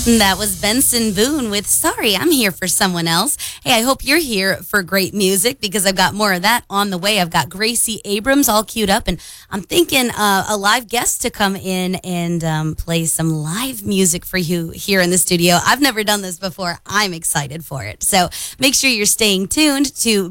That was Benson Boone with Sorry, I'm Here for Someone Else. Hey, I hope you're here for great music because I've got more of that on the way. I've got Gracie Abrams all queued up, and I'm thinking a live guest to come in and play some live music for you here in the studio. I've never done this before. I'm excited for it. So make sure you're staying tuned to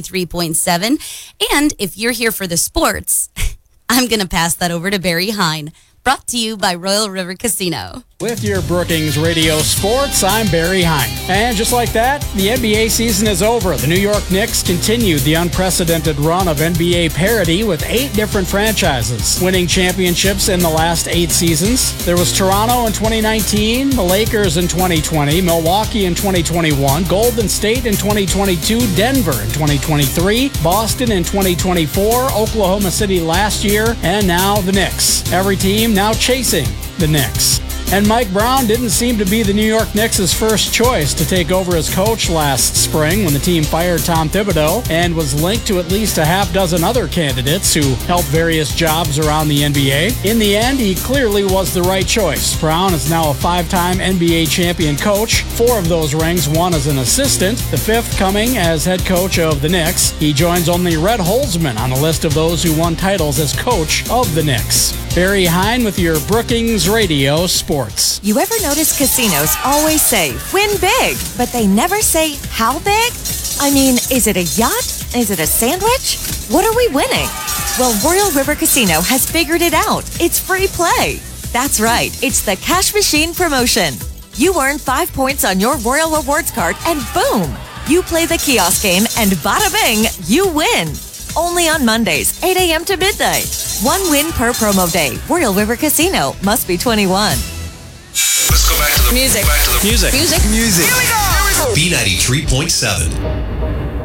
B93.7. And if you're here for the sports, I'm going to pass that over to Barry Hine. Brought to you by Royal River Casino. With your Brookings Radio Sports, I'm Barry Hine. And just like that, the NBA season is over. The New York Knicks continued the unprecedented run of NBA parity with 8 different franchises, winning championships in the last 8 seasons. There was Toronto in 2019, the Lakers in 2020, Milwaukee in 2021, Golden State in 2022, Denver in 2023, Boston in 2024, Oklahoma City last year, and now the Knicks. Every team now chasing the Knicks. And Mike Brown didn't seem to be the New York Knicks' first choice to take over as coach last spring when the team fired Tom Thibodeau and was linked to at least a half dozen other candidates who held various jobs around the NBA. In the end, he clearly was the right choice. Brown is now a 5-time NBA champion coach, 4 of those rings won as an assistant, the 5th coming as head coach of the Knicks. He joins only Red Holzman on the list of those who won titles as coach of the Knicks. Barry Hine with your Brookings Radio Sports. You ever notice casinos always say, win big, but they never say, how big? I mean, is it a yacht? Is it a sandwich? What are we winning? Well, Royal River Casino has figured it out. It's free play. That's right. It's the Cash Machine promotion. You earn 5 points on your Royal Rewards card and boom! You play the kiosk game and bada bing, you win. Only on Mondays, 8 a.m. to midnight. 1 win per promo day. Royal River Casino. Must be 21. Let's go back to the music. Music. Music. Here we go. B93.7.